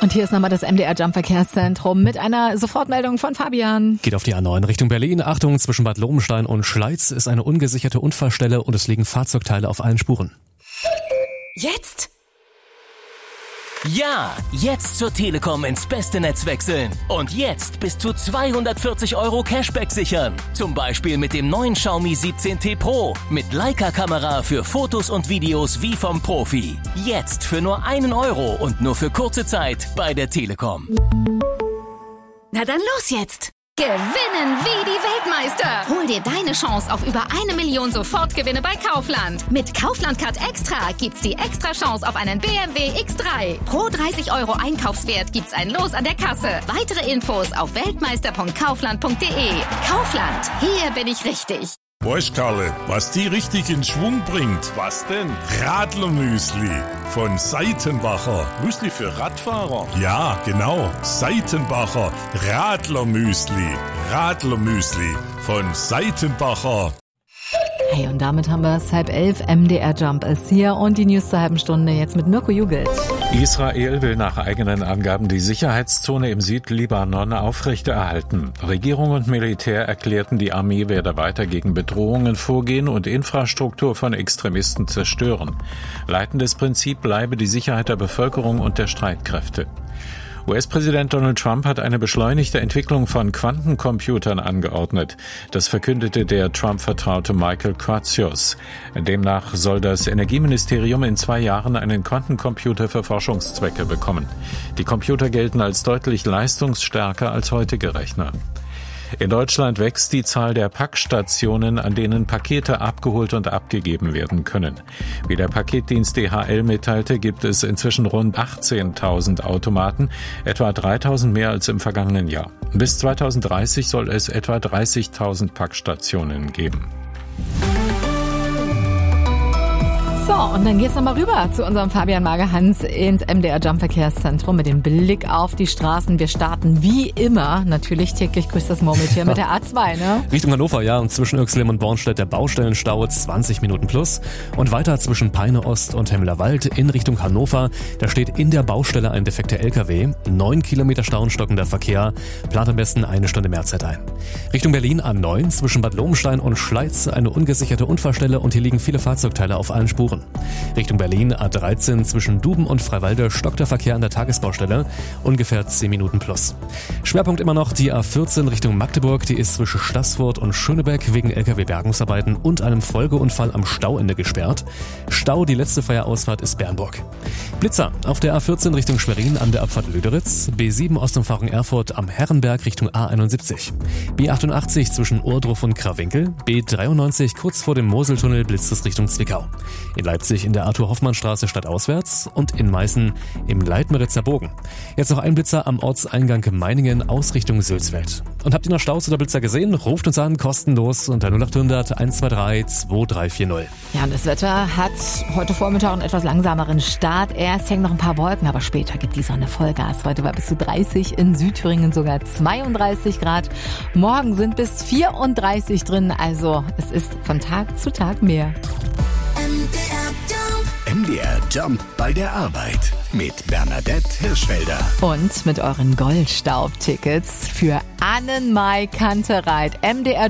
Und hier ist nochmal das MDR Jump Verkehrszentrum mit einer Sofortmeldung von Fabian. Geht auf die A9 Richtung Berlin. Achtung, zwischen Bad Lobenstein und Schleiz ist eine ungesicherte Unfallstelle und es liegen Fahrzeugteile auf allen Spuren. Jetzt? Ja, jetzt zur Telekom ins beste Netz wechseln. Und jetzt bis zu 240 € Cashback sichern. Zum Beispiel mit dem neuen Xiaomi 17T Pro. Mit Leica-Kamera für Fotos und Videos wie vom Profi. Jetzt für nur 1 € und nur für kurze Zeit bei der Telekom. Na dann los jetzt! Gewinnen wie die Weltmeister! Hol dir deine Chance auf über 1 Million Sofortgewinne bei Kaufland. Mit Kaufland Card Extra gibt's die extra Chance auf einen BMW X3. Pro 30 € Einkaufswert gibt's ein Los an der Kasse. Weitere Infos auf weltmeister.kaufland.de. Kaufland, hier bin ich richtig. Weißt Karle, was die richtig in Schwung bringt? Was denn? Radlermüsli von Seitenbacher. Müsli für Radfahrer? Ja, genau. Seitenbacher Radlermüsli. Radlermüsli von Seitenbacher. Hey, und damit haben wir es 10:30. MDR Jump ist hier und die News zur halben Stunde jetzt mit Mirko Jugelt. Israel will nach eigenen Angaben die Sicherheitszone im Südlibanon aufrechterhalten. Regierung und Militär erklärten, die Armee werde weiter gegen Bedrohungen vorgehen und Infrastruktur von Extremisten zerstören. Leitendes Prinzip bleibe die Sicherheit der Bevölkerung und der Streitkräfte. US-Präsident Donald Trump hat eine beschleunigte Entwicklung von Quantencomputern angeordnet. Das verkündete der Trump-Vertraute Michael Kratsius. Demnach soll das Energieministerium in 2 Jahren einen Quantencomputer für Forschungszwecke bekommen. Die Computer gelten als deutlich leistungsstärker als heutige Rechner. In Deutschland wächst die Zahl der Packstationen, an denen Pakete abgeholt und abgegeben werden können. Wie der Paketdienst DHL mitteilte, gibt es inzwischen rund 18.000 Automaten, etwa 3.000 mehr als im vergangenen Jahr. Bis 2030 soll es etwa 30.000 Packstationen geben. So, und dann geht's nochmal rüber zu unserem Fabian Magerhans ins MDR Jump Verkehrszentrum mit dem Blick auf die Straßen. Wir starten wie immer, natürlich täglich grüßt das Murmeltier mit der A2, ne? Richtung Hannover, ja, und zwischen Öxlem und Bornstedt der Baustellenstau 20 Minuten plus. Und weiter zwischen Peine Ost und Hemmerwald in Richtung Hannover. Da steht in der Baustelle ein defekter LKW. 9 Kilometer Stau und stockender Verkehr. Plant am besten 1 Stunde mehr Zeit ein. Richtung Berlin A9 zwischen Bad Lobenstein und Schleiz eine ungesicherte Unfallstelle und hier liegen viele Fahrzeugteile auf allen Spuren. Richtung Berlin A13 zwischen Duben und Freiwalde stockt der Verkehr an der Tagesbaustelle, ungefähr 10 Minuten plus. Schwerpunkt immer noch die A14 Richtung Magdeburg, die ist zwischen Staßfurt und Schönebeck wegen LKW-Bergungsarbeiten und einem Folgeunfall am Stauende gesperrt. Stau, die letzte freie Ausfahrt ist Bernburg. Blitzer auf der A14 Richtung Schwerin an der Abfahrt Löderitz, B7 Ostumfahrung Erfurt am Herrenberg Richtung A71, B88 zwischen Ohrdruf und Krawinkel, B93 kurz vor dem Moseltunnel blitzt es Richtung Zwickau. In Leipzig in der Arthur-Hoffmann-Straße stadtauswärts und in Meißen im Leitmeritzer Bogen. Jetzt noch ein Blitzer am Ortseingang Meiningen aus Richtung Sülzfeld. Und habt ihr noch Staus oder Blitzer gesehen? Ruft uns an, kostenlos unter 0800 123 2340. Ja, und das Wetter hat heute Vormittag einen etwas langsameren Start. Erst hängen noch ein paar Wolken, aber später gibt die Sonne Vollgas. Heute war bis zu 30, in Südthüringen sogar 32 Grad. Morgen sind bis 34 drin, also es ist von Tag zu Tag mehr. MDR Jump bei der Arbeit mit Bernadette Hirschfelder. Und mit euren Goldstaub-Tickets für Annenmai Kantereit. MDR